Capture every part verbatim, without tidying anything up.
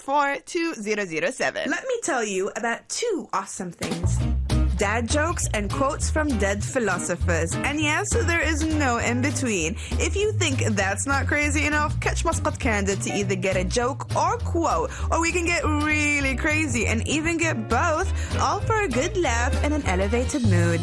four, two zero zero seven. Let me tell you about two awesome things. Dad jokes and quotes from dead philosophers. And yes, there is no in-between. If you think that's not crazy enough, catch Muscat Candid to either get a joke or quote, or we can get really crazy and even get both, all for a good laugh and an elevated mood.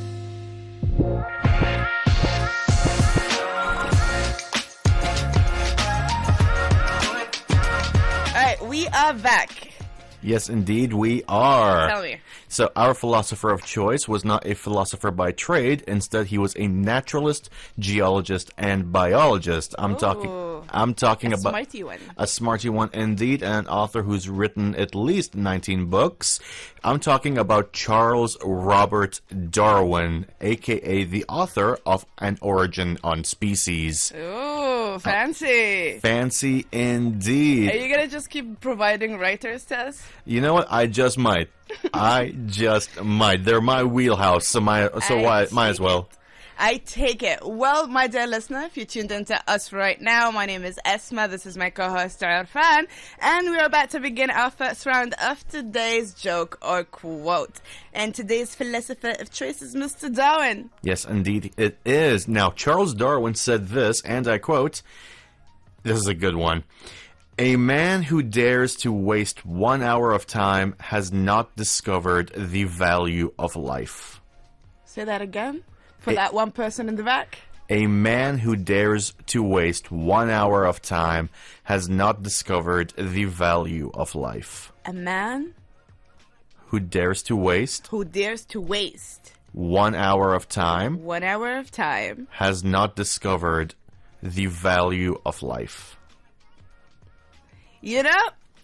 Alright, we are back. Yes, indeed, we are. Tell me. So our philosopher of choice was not a philosopher by trade. Instead, he was a naturalist, geologist, and biologist. I'm Ooh. talking. I'm talking A about smarty one. a smarty one indeed, and an author who's written at least nineteen books. I'm talking about Charles Robert Darwin, aka the author of An Origin on Species. Ooh, fancy. Fancy indeed. Are you gonna just keep providing writers to us? You know what? I just might. I just might. They're my wheelhouse, so my so I why might take as well. it. I take it. Well, my dear listener, if you tuned into us right now, my name is Esma. This is my co-host Arfan, and we're about to begin our first round of today's joke or quote. And today's philosopher of choice is Mister Darwin. Yes, indeed, it is. Now, Charles Darwin said this, and I quote, this is a good one. A man who dares to waste one hour of time has not discovered the value of life. Say that again for It- that one person in the back. A man who dares to waste one hour of time has not discovered the value of life. A man Who dares to waste who dares to waste one hour of time one hour of time. has not discovered the value of life. You know,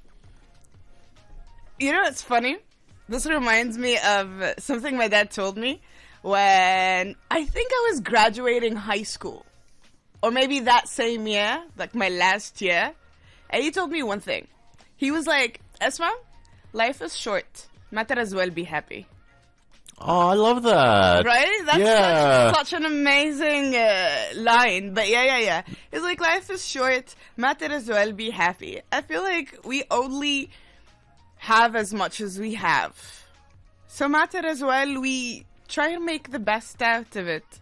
you know, it's funny. This reminds me of something my dad told me when I think I was graduating high school, or maybe that same year, like my last year. And he told me one thing. He was like, Esma, life is short. Might as well be happy. Oh, I love that. Right? That's Yeah. such, such an amazing uh, line. But yeah, yeah, yeah. It's like life is short. Might as well be happy. I feel like we only have as much as we have. So might as well we try and make the best out of it.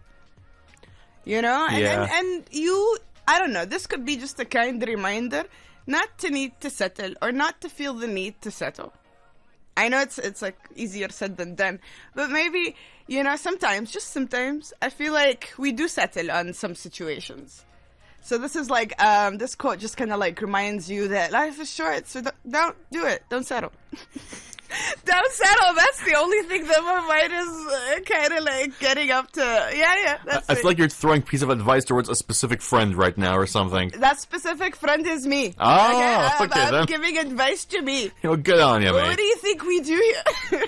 You know? And, Yeah. and, and you, I don't know, this could be just a kind reminder not to need to settle or not to feel the need to settle. I know it's it's like easier said than done, but maybe, you know, sometimes, just sometimes, I feel like we do settle on some situations. So this is like, um, this quote just kind of like reminds you that life is short, so don't, don't do it. Don't settle. Don't settle. That's the only thing that my mind is uh, kind of like getting up to. Yeah, yeah. That's I it. feel like you're throwing a piece of advice towards a specific friend right now or something. That specific friend is me. Ah, I'm, okay, I'm then. giving advice to me. You know, good on you, What mate. do you think we do here?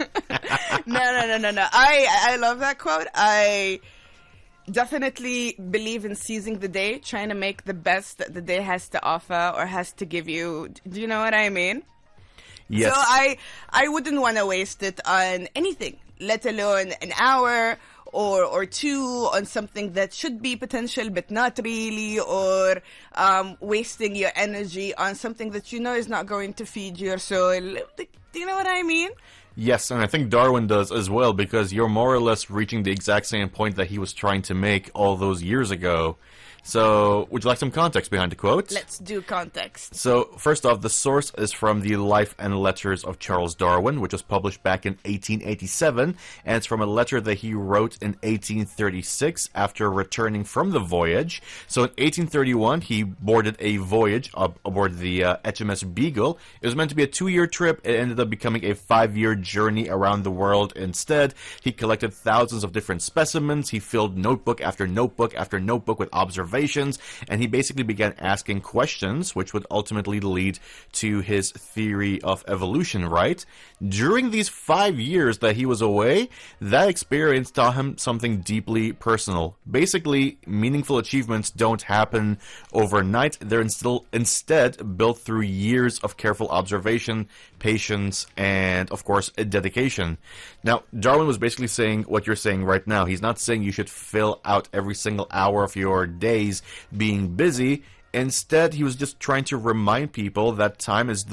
no, no, no, no, no. I, I love that quote. I definitely believe in seizing the day, trying to make the best that the day has to offer or has to give you. Do you know what I mean? Yes. So I, I wouldn't want to waste it on anything, let alone an hour or or two on something that should be potential but not really, or um, wasting your energy on something that you know is not going to feed your soul. Do you know what I mean? Yes, and I think Darwin does as well, because you're more or less reaching the exact same point that he was trying to make all those years ago. So, would you like some context behind the quote? Let's do context. So, first off, the source is from the Life and Letters of Charles Darwin, which was published back in eighteen eighty-seven, and it's from a letter that he wrote in eighteen thirty-six after returning from the voyage. So, in eighteen thirty-one, he boarded a voyage ab- aboard the uh, H M S Beagle. It was meant to be a two-year trip. It ended up becoming a five-year journey around the world instead. He collected thousands of different specimens. He filled notebook after notebook after notebook with observations. And he basically began asking questions, which would ultimately lead to his theory of evolution, right? During these five years that he was away, that experience taught him something deeply personal. Basically, meaningful achievements don't happen overnight. They're still instead built through years of careful observation, patience, and, of course, dedication. Now, Darwin was basically saying what you're saying right now. He's not saying you should fill out every single hour of your day being busy. Instead, he was just trying to remind people that time is